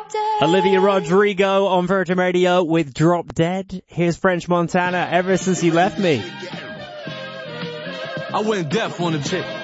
Olivia Rodrigo on Virgin Radio with Drop Dead. Here's French Montana, Ever Since You Left Me. I went deaf on the chick.